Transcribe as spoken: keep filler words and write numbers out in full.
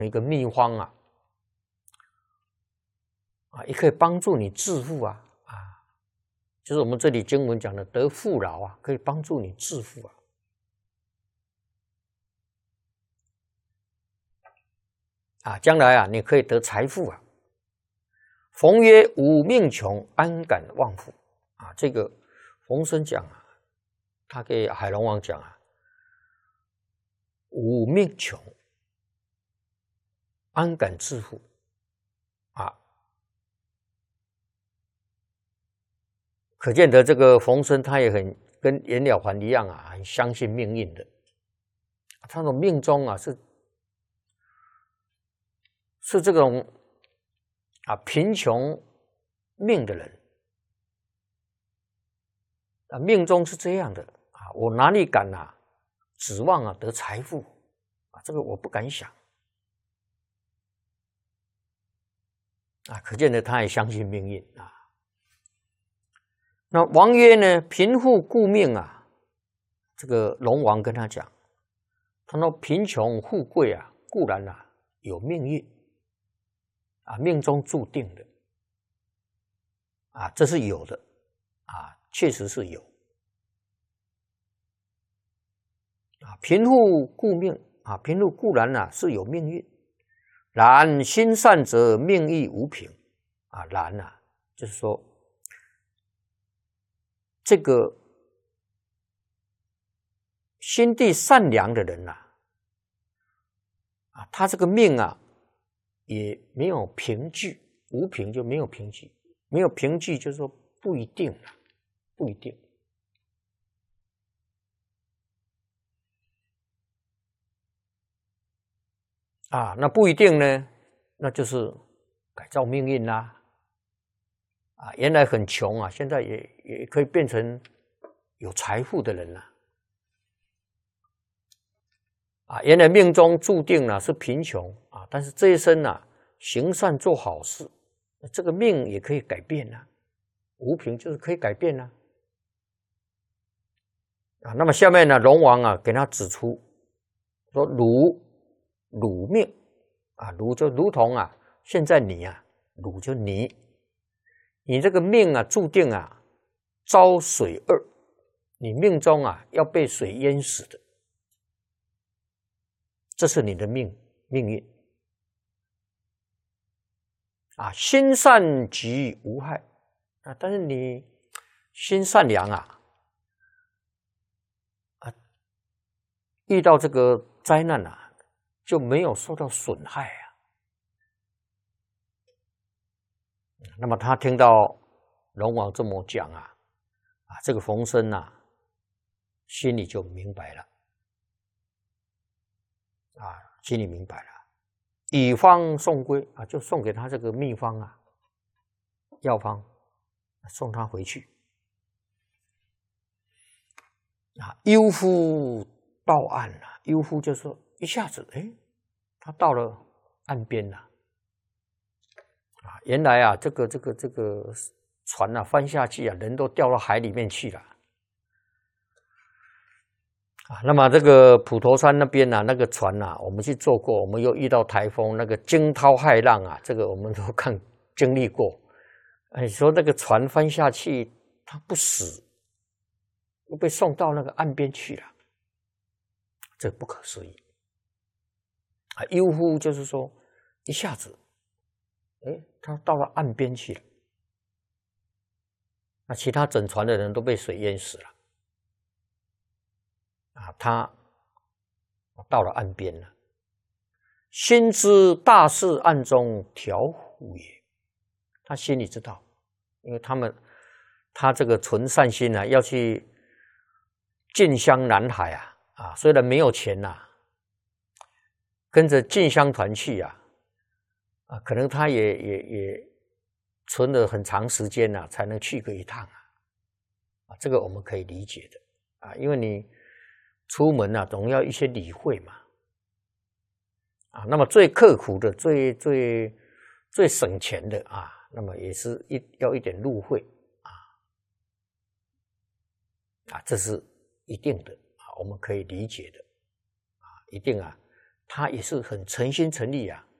一个秘方啊，啊，也可以帮助你致富啊，啊，就是我们这里经文讲的得富饶啊，可以帮助你致富啊。啊，将来啊，你可以得财富啊。冯曰：“吾命穷，安敢忘富？”啊，这个冯生讲啊，他给海龙王讲啊，吾命穷，安敢致富？啊，可见得这个冯生他也很跟袁了凡一样啊，很相信命运的。他的命中啊是是这种啊贫穷命的人啊，命中是这样的啊，我哪里敢啊指望啊得财富啊？这个我不敢想啊，可见得他也相信命运啊。那王曰呢，贫富故命啊，这个龙王跟他讲，他说贫穷富贵啊，固然啊有命运啊，命中注定的啊，这是有的啊，确实是有啊。贫富故命啊，贫富固然啊是有命运，然心善则命亦无贫啊。然啊，就是说这个心地善良的人呐、啊，啊，他这个命啊也没有凭据，无凭就没有凭据，没有凭据就是说不一定了，不一定啊，那不一定呢，那就是改造命运啦。啊，原来很穷啊，现在也也可以变成有财富的人了。啊，原来命中注定了是贫穷啊，但是这一生啊，行善做好事，这个命也可以改变呐、啊。无凭就是可以改变呐、啊。啊，那么下面呢，龙王啊给他指出说：“汝汝命啊，汝就如同啊，现在你啊，汝就你。”你这个命啊，注定啊，遭水厄，你命中啊要被水淹死的，这是你的命命运啊。心善即无害啊，但是你心善良啊，啊，遇到这个灾难啊，就没有受到损害啊。那么他听到龙王这么讲啊，啊，这个冯生啊，心里就明白了，啊，心里明白了，以方送归啊，就送给他这个秘方啊，药方，送他回去。啊，悠夫到岸了，悠夫就是说一下子，哎，他到了岸边了。啊，原来啊，这个这个这个船啊翻下去啊，人都掉到海里面去了。啊，那么这个普陀山那边啊，那个船啊，我们去坐过，我们又遇到台风，那个惊涛骇浪啊，这个我们都看经历过。哎，说那个船翻下去，它不死，又被送到那个岸边去了，这不可思议。啊，悠忽就是说一下子。哎，他到了岸边去了，那其他整船的人都被水淹死了，啊，他到了岸边了，心知大事暗中调伏也，他心里知道，因为他们他这个存善心啊，要去进香南海啊，啊，虽然没有钱呐、啊，跟着进香团去啊。啊，可能他也也也存了很长时间呐、啊，才能去个一趟啊，啊，这个我们可以理解的啊，因为你出门啊，总要一些理会嘛，啊，那么最刻苦的、最最最省钱的啊，那么也是一要一点路费啊，啊，这是一定的啊，我们可以理解的啊，一定啊， 他也是很诚心诚意啊，